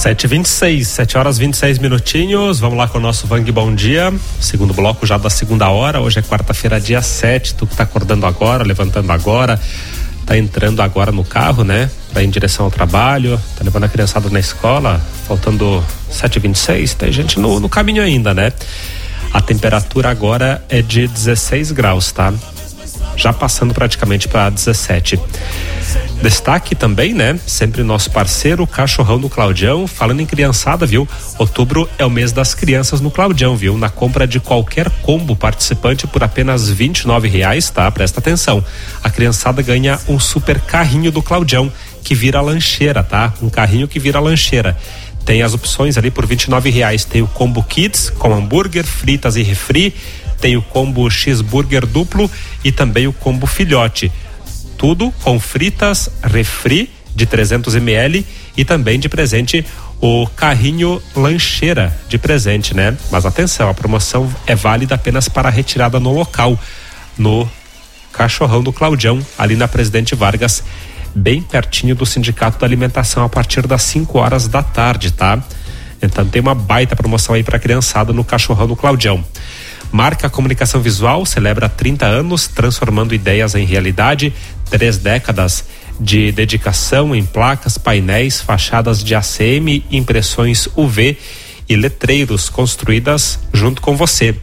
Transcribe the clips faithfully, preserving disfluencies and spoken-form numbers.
sete e vinte e seis, sete horas e vinte e seis minutinhos. Vamos lá com o nosso Vang Bom Dia. Segundo bloco já da segunda hora. Hoje é quarta-feira, dia sete. Tu que tá acordando agora, levantando agora, tá entrando agora no carro, né? Pra ir em direção ao trabalho, tá levando a criançada na escola. Faltando sete e vinte e seis. Tem gente no, no caminho ainda, né? A temperatura agora é de dezesseis graus, tá? Já passando praticamente para dezessete. Destaque também, né? Sempre nosso parceiro, o Cachorrão do Claudião. Falando em criançada, viu? Outubro é o mês das crianças no Claudião, viu? Na compra de qualquer combo participante por apenas vinte e nove reais, tá? Presta atenção. A criançada ganha um super carrinho do Claudião, que vira lancheira, tá? Um carrinho que vira lancheira. Tem as opções ali por vinte e nove reais. Tem o combo Kids com hambúrguer, fritas e refri. Tem o combo cheeseburger duplo e também o combo filhote. Tudo com fritas, refri de trezentos mililitros e também de presente o carrinho lancheira de presente, né? Mas atenção, a promoção é válida apenas para retirada no local, no Cachorrão do Claudião, ali na Presidente Vargas, bem pertinho do Sindicato da Alimentação, a partir das cinco horas da tarde, tá? Então tem uma baita promoção aí para a criançada no Cachorrão do Claudião. Marca Comunicação Visual celebra trinta anos, transformando ideias em realidade. Três décadas de dedicação em placas, painéis, fachadas de A C M, impressões U V e letreiros construídas junto com você.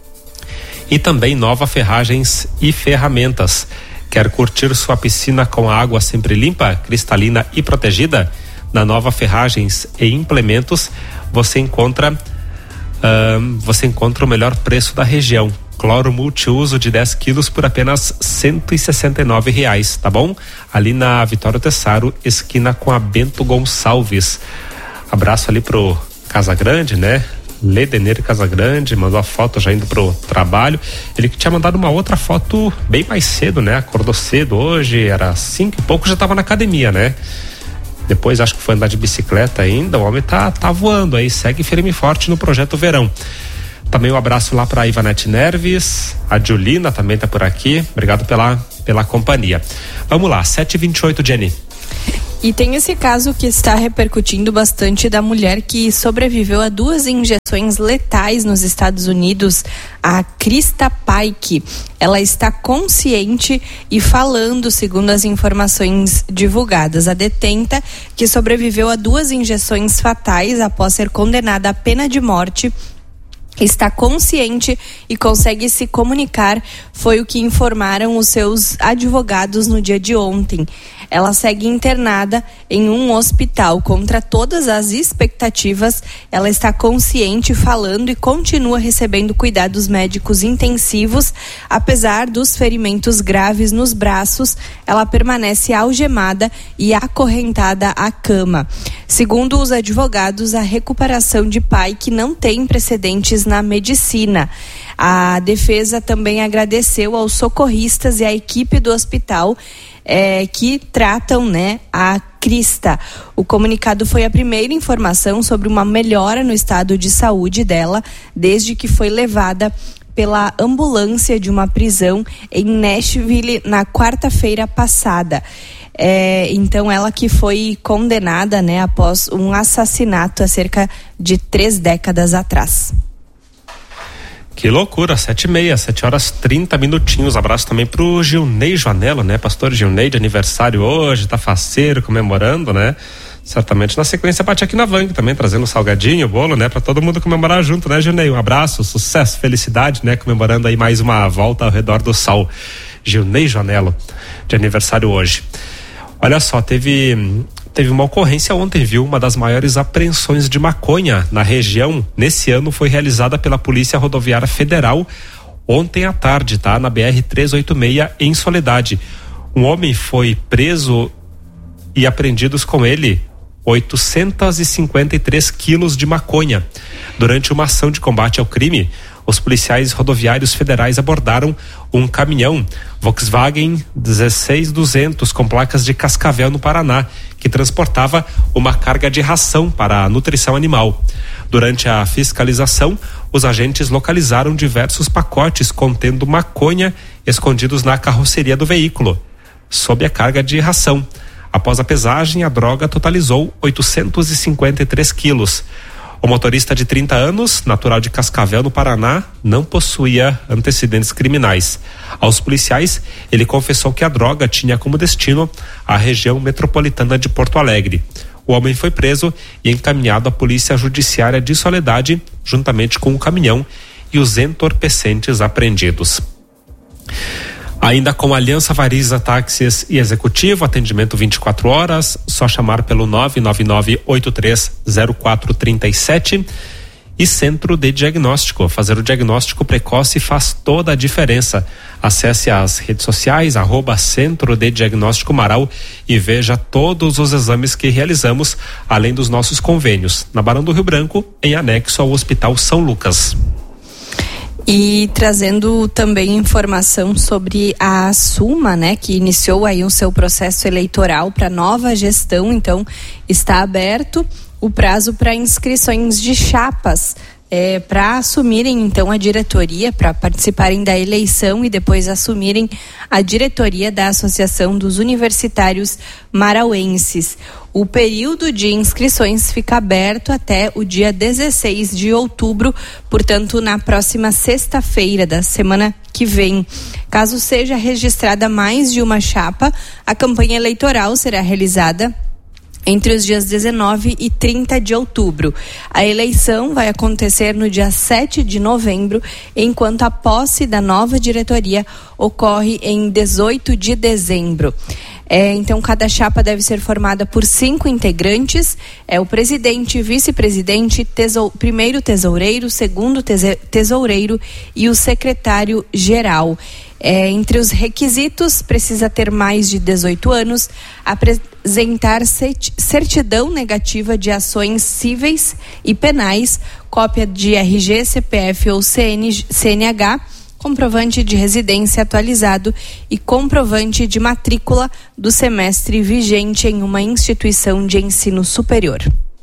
E também Nova Ferragens e Ferramentas. Quer curtir sua piscina com a água sempre limpa, cristalina e protegida? Na Nova Ferragens e Implementos você encontra uh, você encontra o melhor preço da região. Cloro multiuso de dez quilos por apenas cento e sessenta e nove reais, tá bom? Ali na Vitório Tessaro, esquina com a Bento Gonçalves. Abraço ali pro Casagrande, né? Ledenir Casagrande, mandou a foto já indo pro trabalho. Ele que tinha mandado uma outra foto bem mais cedo, né? Acordou cedo hoje, era cinco e pouco, já tava na academia, né? Depois acho que foi andar de bicicleta ainda. O homem tá, tá voando aí, segue firme e forte no Projeto Verão. Também um abraço lá para a Ivanete Nerves, a Julina também tá por aqui. Obrigado pela, pela companhia. Vamos lá, sete e vinte e oito, Jenny. E tem esse caso que está repercutindo bastante da mulher que sobreviveu a duas injeções letais nos Estados Unidos, a Krista Pike. Ela está consciente e falando, segundo as informações divulgadas. A detenta, que sobreviveu a duas injeções fatais após ser condenada à pena de morte, está consciente e consegue se comunicar, foi o que informaram os seus advogados no dia de ontem. Ela segue internada em um hospital. Contra todas as expectativas, ela está consciente, falando e continua recebendo cuidados médicos intensivos. Apesar dos ferimentos graves nos braços, ela permanece algemada e acorrentada à cama. Segundo os advogados, a recuperação de Pike não tem precedentes na medicina. A defesa também agradeceu aos socorristas e à equipe do hospital é, que tratam, né, a Krista. O comunicado foi a primeira informação sobre uma melhora no estado de saúde dela desde que foi levada pela ambulância de uma prisão em Nashville na quarta-feira passada. É, então ela que foi condenada, né, após um assassinato há cerca de três décadas atrás. Que loucura, sete e meia, sete horas trinta minutinhos. Abraço também pro Gilney Joanello, né? Pastor Gilney, de aniversário hoje, tá faceiro, comemorando, né? Certamente na sequência bate aqui na Vang também, trazendo salgadinho, bolo, né? Pra todo mundo comemorar junto, né, Gilney? Um abraço, sucesso, felicidade, né? Comemorando aí mais uma volta ao redor do sol. Gilney Joanello, de aniversário hoje. Olha só, teve... Teve uma ocorrência ontem, viu? Uma das maiores apreensões de maconha na região nesse ano foi realizada pela Polícia Rodoviária Federal ontem à tarde, tá? Na B R trezentos e oitenta e seis, em Soledade. Um homem foi preso e apreendidos com ele oitocentos e cinquenta e três quilos de maconha. Durante uma ação de combate ao crime, os policiais rodoviários federais abordaram um caminhão Volkswagen dezesseis duzentos com placas de Cascavel, no Paraná, que transportava uma carga de ração para a nutrição animal. Durante a fiscalização, os agentes localizaram diversos pacotes contendo maconha escondidos na carroceria do veículo, sob a carga de ração. Após a pesagem, a droga totalizou oitocentos e cinquenta e três quilos. O motorista de trinta anos, natural de Cascavel, no Paraná, não possuía antecedentes criminais. Aos policiais, ele confessou que a droga tinha como destino a região metropolitana de Porto Alegre. O homem foi preso e encaminhado à Polícia Judiciária de Soledade, juntamente com o caminhão e os entorpecentes apreendidos. Ainda com Aliança Variza Táxis e Executivo, atendimento vinte e quatro horas, só chamar pelo nove nove nove oito três zero quatro três sete. E Centro de Diagnóstico, fazer o diagnóstico precoce faz toda a diferença. Acesse as redes sociais, arroba Centro de Diagnóstico Marau, e veja todos os exames que realizamos, além dos nossos convênios, na Barão do Rio Branco, em anexo ao Hospital São Lucas. E trazendo também informação sobre a Suma, né, que iniciou aí o seu processo eleitoral para nova gestão. Então está aberto o prazo para inscrições de chapas é, para assumirem então a diretoria, para participarem da eleição e depois assumirem a diretoria da Associação dos Universitários Marauenses. O período de inscrições fica aberto até o dia dezesseis de outubro, portanto, na próxima sexta-feira da semana que vem. Caso seja registrada mais de uma chapa, a campanha eleitoral será realizada entre os dias dezenove e trinta de outubro. A eleição vai acontecer no dia sete de novembro, enquanto a posse da nova diretoria ocorre em dezoito de dezembro. É, então, cada chapa deve ser formada por cinco integrantes: é o presidente, vice-presidente, tesou, primeiro tesoureiro, segundo tese, tesoureiro e o secretário-geral. É, entre os requisitos, precisa ter mais de dezoito anos, apresentar certidão negativa de ações cíveis e penais, cópia de R G, C P F ou C N H, comprovante de residência atualizado e comprovante de matrícula do semestre vigente em uma instituição de ensino superior.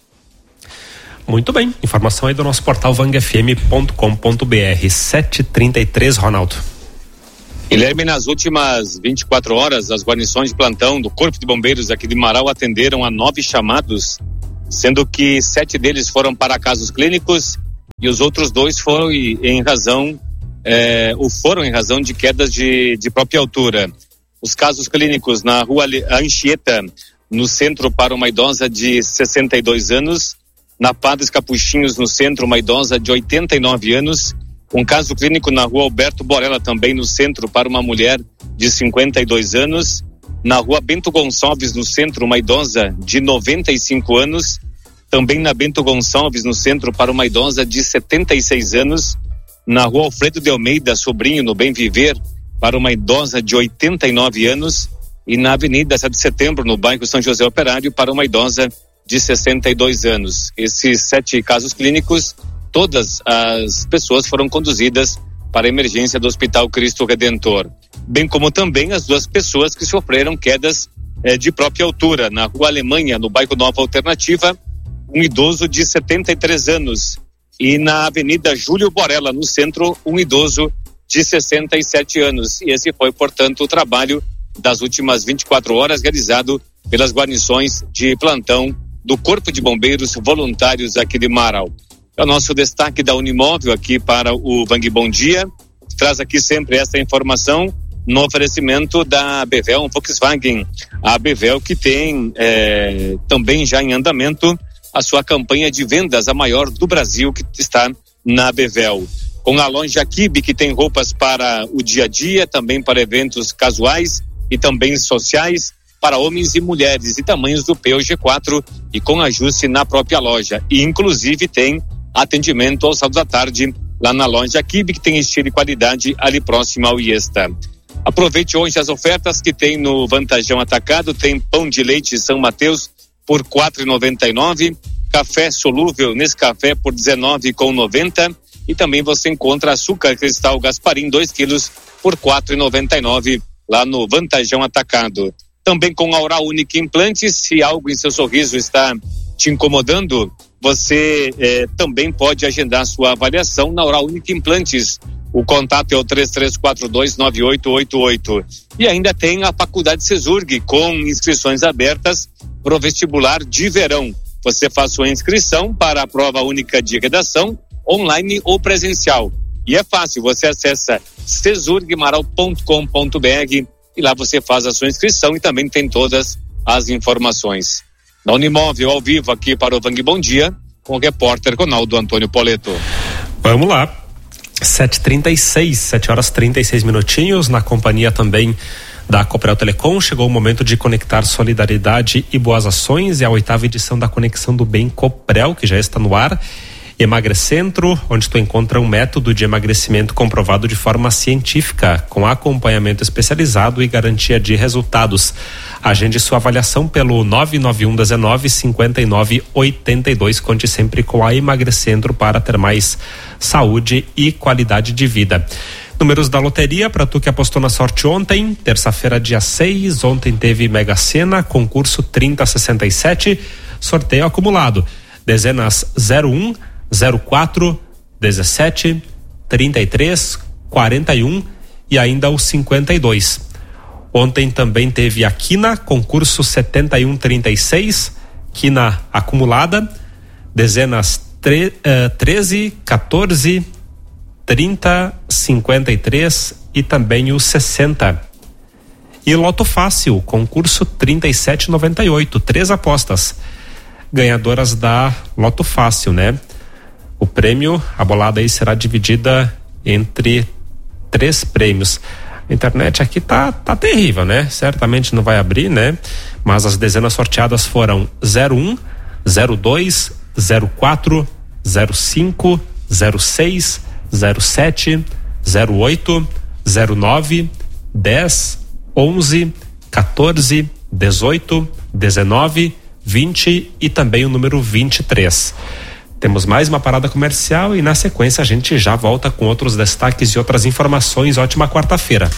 Muito bem, informação aí do nosso portal vang f m ponto com ponto b r. sete e trinta e três, Ronaldo. Guilherme, nas últimas vinte e quatro horas, as guarnições de plantão do Corpo de Bombeiros aqui de Marau atenderam a nove chamados, sendo que sete deles foram para casos clínicos e os outros dois foram em razão, é, ou foram em razão de quedas de, de própria altura. Os casos clínicos na rua Anchieta, no centro, para uma idosa de sessenta e dois anos, na Padres Capuchinhos, no centro, uma idosa de oitenta e nove anos, um caso clínico na rua Alberto Borella, também no centro, para uma mulher de cinquenta e dois anos. Na rua Bento Gonçalves, no centro, uma idosa de noventa e cinco anos. Também na Bento Gonçalves, no centro, para uma idosa de setenta e seis anos. Na rua Alfredo de Almeida, Sobrinho, no Bem Viver, para uma idosa de oitenta e nove anos. E na Avenida sete de Setembro, no bairro São José Operário, para uma idosa de sessenta e dois anos. Esses sete casos clínicos, todas as pessoas foram conduzidas para a emergência do Hospital Cristo Redentor, bem como também as duas pessoas que sofreram quedas eh, de própria altura. Na Rua Alemanha, no bairro Nova Alternativa, um idoso de setenta e três anos, e na Avenida Júlio Borella, no centro, um idoso de sessenta e sete anos. E esse foi, portanto, o trabalho das últimas vinte e quatro horas realizado pelas guarnições de plantão do Corpo de Bombeiros Voluntários aqui de Marau. É o nosso destaque da Unimóvel aqui para o Vang Bom Dia. Traz aqui sempre essa informação no oferecimento da Bevel Volkswagen. A Bevel que tem é, também já em andamento a sua campanha de vendas, a maior do Brasil, que está na Bevel. Com a loja Kibe, que tem roupas para o dia a dia, também para eventos casuais e também sociais, para homens e mulheres, e tamanhos do P O G quatro, e com ajuste na própria loja. E inclusive tem atendimento aos sábados à tarde lá na loja Kibe, que tem estilo e qualidade ali próximo ao Iesta. Aproveite hoje as ofertas que tem no Vantajão Atacado. Tem pão de leite São Mateus por quatro reais e noventa e nove centavos, café solúvel Nescafé por dezenove reais e noventa centavos, e também você encontra açúcar cristal Gasparim dois quilos por quatro reais e noventa e nove centavos lá no Vantajão Atacado. Também com a Oral Unique Implantes. Se algo em seu sorriso está te incomodando, você eh, também pode agendar sua avaliação na Oral Unique Implantes O contato é o três três quatro dois nove oito oito oito. E ainda tem a Faculdade Cesurg, com inscrições abertas para o vestibular de verão. Você faz sua inscrição para a prova única de redação, online ou presencial. E é fácil, você acessa cesurg maral ponto com ponto b r e lá você faz a sua inscrição e também tem todas as informações. Na Unimóvel, ao vivo aqui para o Vang Bom Dia, com o repórter Ronaldo Antônio Poleto. Vamos lá. sete e trinta e seis, sete horas e trinta e seis minutinhos, na companhia também da Coprel Telecom. Chegou o momento de conectar solidariedade e boas ações. É a oitava edição da Conexão do Bem Coprel, que já está no ar. Emagrecentro, onde tu encontra um método de emagrecimento comprovado de forma científica, com acompanhamento especializado e garantia de resultados. Agende sua avaliação pelo nove nove um um nove cinco nove oito dois. Conte sempre com a Emagrecentro para ter mais saúde e qualidade de vida. Números da loteria, para tu que apostou na sorte ontem, terça-feira, dia seis, ontem teve Mega Sena, concurso trinta sessenta e sete, sorteio acumulado. Dezenas zero um, zero quatro, dezessete, trinta e três, quarenta e um e ainda o cinquenta e dois. Ontem também teve a Quina, concurso setenta e um trinta e seis, Quina acumulada, dezenas tre, uh, treze, quatorze, trinta, cinquenta e três e também o sessenta. E Loto Fácil, concurso trinta e sete noventa e oito, três apostas ganhadoras da Loto Fácil, né? O prêmio, a bolada aí será dividida entre três prêmios. A internet aqui tá, tá terrível, né? Certamente não vai abrir, né? Mas as dezenas sorteadas foram zero um, zero dois, zero quatro, zero cinco, zero seis, zero sete, zero oito, zero nove, dez, onze, quatorze, dezoito, dezenove, vinte e também o número vinte e três. Temos mais uma parada comercial e na sequência a gente já volta com outros destaques e outras informações. Ótima quarta-feira.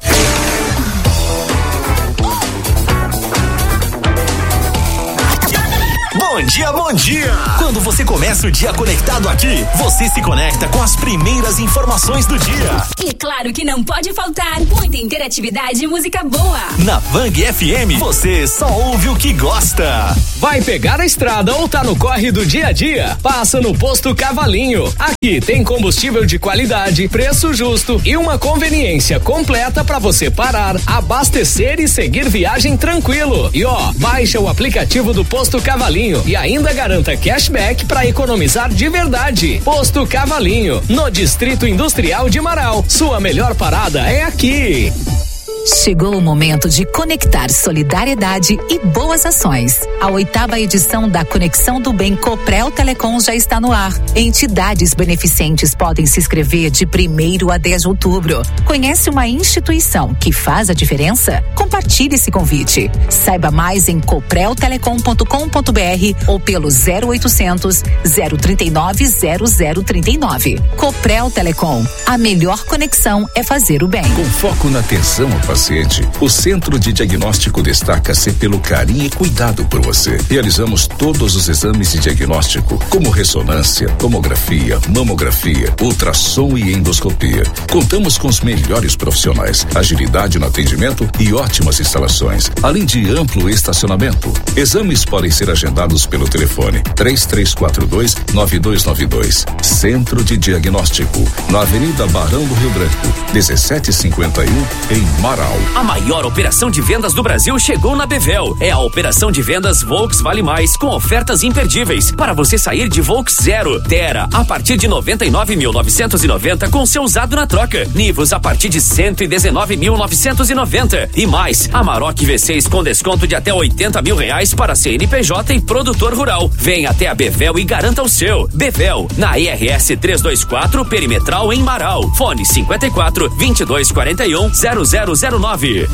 Bom dia, bom dia! Quando você começa o dia conectado aqui, você se conecta com as primeiras informações do dia. E claro que não pode faltar muita interatividade e música boa. Na Vang F M, você só ouve o que gosta. Vai pegar a estrada ou tá no corre do dia a dia? Passa no Posto Cavalinho. Aqui tem combustível de qualidade, preço justo e uma conveniência completa para você parar, abastecer e seguir viagem tranquilo. E ó, baixa o aplicativo do Posto Cavalinho e ainda garanta cashback para economizar de verdade. Posto Cavalinho, no Distrito Industrial de Marau. Sua melhor parada é aqui. Chegou o momento de conectar solidariedade e boas ações. A oitava edição da Conexão do Bem Coprel Telecom já está no ar. Entidades beneficentes podem se inscrever de primeiro a dez de outubro. Conhece uma instituição que faz a diferença? Compartilhe esse convite. Saiba mais em coprel telecom ponto com ponto b r ou pelo zero oitocentos, zero trinta e nove, zero zero trinta e nove. Coprel Telecom. A melhor conexão é fazer o bem. Com foco na atenção ao paciente, o Centro de Diagnóstico destaca-se pelo carinho e cuidado por você. Realizamos todos os exames de diagnóstico, como ressonância, tomografia, mamografia, ultrassom e endoscopia. Contamos com os melhores profissionais, agilidade no atendimento e ótimas instalações, além de amplo estacionamento. Exames podem ser agendados pelo telefone três três quatro dois, nove dois nove dois. Centro de Diagnóstico, na Avenida Barão do Rio Branco, dezessete cinquenta e um, em Marau. A maior operação de vendas do Brasil chegou na Bevel. É a operação de vendas Volks Vale Mais, com ofertas imperdíveis para você sair de Volks zero. Terra a partir de noventa e nove mil novecentos e noventa com seu usado na troca. Nivus a partir de cento e dezenove mil novecentos e noventa e mais. Amarok V seis com desconto de até oitenta mil reais para C N P J e produtor rural. Vem até a Bevel e garanta o seu. Bevel na I R S trezentos e vinte e quatro Perimetral em Marau. Fone cinquenta e quatro, vinte e dois, quarenta e um, zero zero zero nove.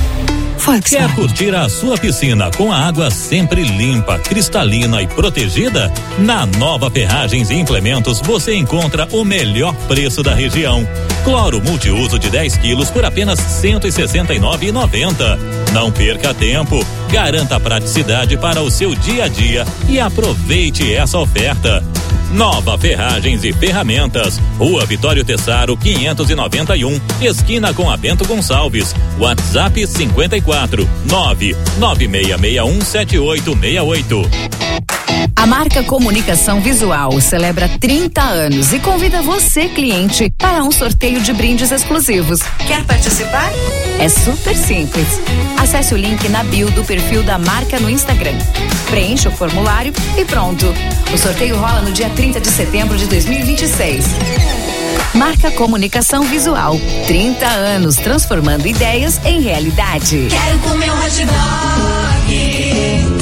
Quer curtir a sua piscina com a água sempre limpa, cristalina e protegida? Na Nova Ferragens e Implementos você encontra o melhor preço da região. Cloro multiuso de dez quilos por apenas cento e sessenta e nove reais e noventa centavos. Não perca tempo, garanta praticidade para o seu dia a dia e aproveite essa oferta. Nova Ferragens e Ferramentas, Rua Vitório Tessaro quinhentos e noventa e um, esquina com a Bento Gonçalves. WhatsApp cinquenta e quatro, nove nove seis seis um sete oito seis oito. A marca Comunicação Visual celebra trinta anos e convida você, cliente, para um sorteio de brindes exclusivos. Quer participar? É super simples. Acesse o link na bio do perfil da marca no Instagram. Preencha o formulário e pronto. O sorteio rola no dia trinta de setembro de dois mil e vinte e seis. Marca Comunicação Visual. trinta anos transformando ideias em realidade. Quero comer um hot dog.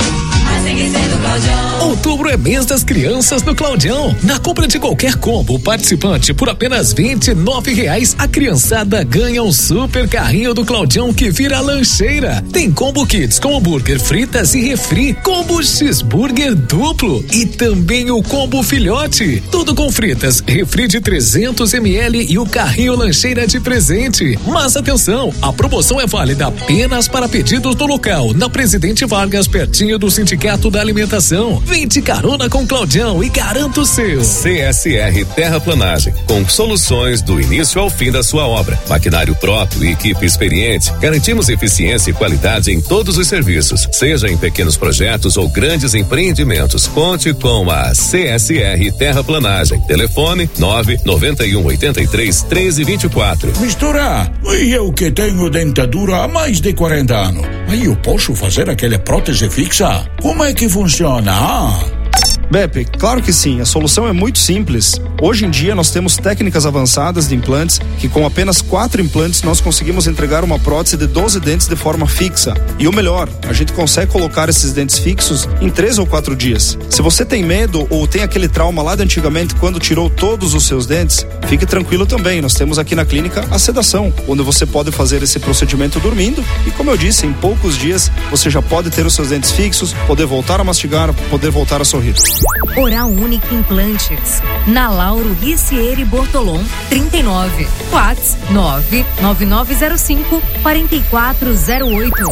Outubro é mês das crianças no Claudião. Na compra de qualquer combo participante por apenas vinte e nove reais, a criançada ganha um super carrinho do Claudião que vira lancheira. Tem combo kits com hambúrguer, fritas e refri, combo cheeseburger duplo e também o combo filhote. Tudo com fritas, refri de trezentos mililitros e o carrinho lancheira de presente. Mas atenção, a promoção é válida apenas para pedidos do local, na Presidente Vargas, pertinho do Sindicato da Alimentação. Vem de carona com Claudião e garanta o seu. C S R Terraplanagem, com soluções do início ao fim da sua obra. Maquinário próprio e equipe experiente. Garantimos eficiência e qualidade em todos os serviços, seja em pequenos projetos ou grandes empreendimentos. Conte com a C S R Terraplanagem. Telefone nove nove um oito três treze vinte e quatro. Mistura, e eu que tenho dentadura há mais de quarenta anos. Aí eu posso fazer aquela prótese fixa? Como é que funciona? Ah. Beppe, claro que sim, a solução é muito simples. Hoje em dia nós temos técnicas avançadas de implantes que com apenas quatro implantes nós conseguimos entregar uma prótese de doze dentes de forma fixa. E o melhor, a gente consegue colocar esses dentes fixos em três ou quatro dias. Se você tem medo ou tem aquele trauma lá de antigamente quando tirou todos os seus dentes, fique tranquilo também, nós temos aqui na clínica a sedação, onde você pode fazer esse procedimento dormindo e, como eu disse, em poucos dias você já pode ter os seus dentes fixos, poder voltar a mastigar, poder voltar a sorrir. Oral Única Implantes, na Lauro Ricieri Bortolom, trinta e nove. WhatsApp nove nove nove zero cinco quatro quatro zero oito.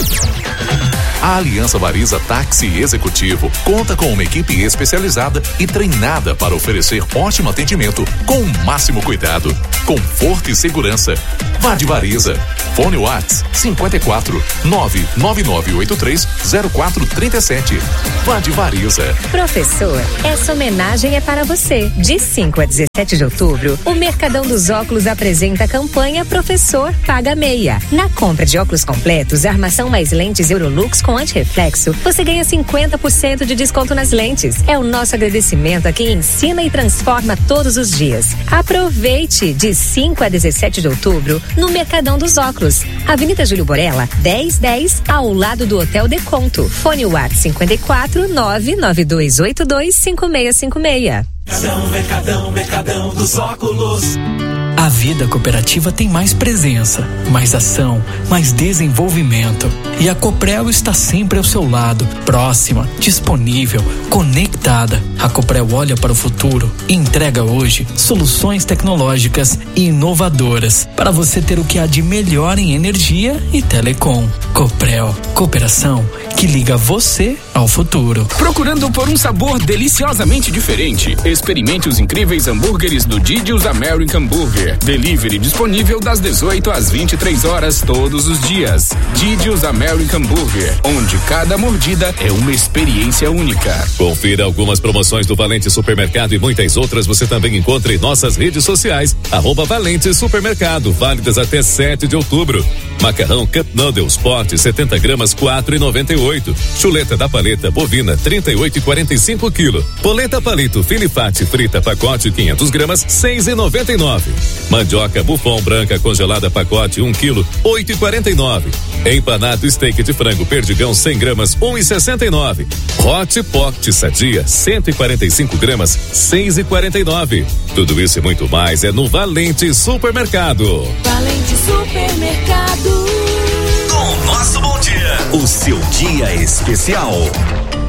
A Aliança Bariza Táxi Executivo conta com uma equipe especializada e treinada para oferecer ótimo atendimento com o máximo cuidado, conforto e segurança. Vá de Bariza. Fone WhatsApp cinquenta e quatro, nove nove nove oito três zero quatro três sete. Vá de Bariza. Professor, essa homenagem é para você. De cinco a dezessete de outubro, o Mercadão dos Óculos apresenta a campanha Professor Paga Meia. Na compra de óculos completos, armação mais lentes Eurolux com antirreflexo, você ganha cinquenta por cento de desconto nas lentes. É o nosso agradecimento a quem ensina e transforma todos os dias. Aproveite de cinco a dezessete de outubro no Mercadão dos Óculos, Avenida Júlio Borella, dez dez, ao lado do Hotel Deconto. Fone WhatsApp cinquenta e quatro, nove nove dois oito dois cinco seis cinco seis. Mercadão, Mercadão, Mercadão dos Óculos. A vida cooperativa tem mais presença, mais ação, mais desenvolvimento. E a Coprel está sempre ao seu lado, próxima, disponível, conectada. A Coprel olha para o futuro e entrega hoje soluções tecnológicas e inovadoras para você ter o que há de melhor em energia e telecom. Coprel, cooperação que liga você ao futuro. Procurando por um sabor deliciosamente diferente? Experimente os incríveis hambúrgueres do Didi's American Burger. Delivery disponível das dezoito às vinte e três horas todos os dias. Didi's American Burger, onde cada mordida é uma experiência única. Confira algumas promoções do Valente Supermercado e muitas outras você também encontra em nossas redes sociais. Arroba Valente Supermercado, válidas até sete de outubro. Macarrão Cup Noodles Pote setenta gramas, quatro e noventa e oito. Chuleta da paleta bovina trinta e oito e quarenta e cinco quilo. Polenta palito filifate frita pacote quinhentos gramas, seis e noventa e nove. Mandioca Buffon branca congelada pacote um quilo, oito e quarenta e nove. Empanado steak de frango perdigão cem gramas, um e sessenta e nove. Hot Pot Sadia cento e quarenta e cinco gramas, seis e quarenta e nove. Tudo isso e muito mais é no Valente Supermercado. Valente Supermercado. Com o nosso bom dia, o seu dia especial.